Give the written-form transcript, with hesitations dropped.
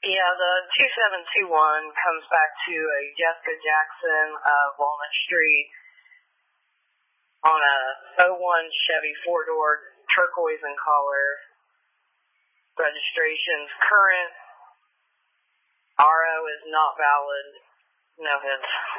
Yeah, the 2721 comes back to a Jessica Jackson of Walnut Street on a 01 Chevy 4-door, turquoise in color. Registration's current. RO is not valid. No hits.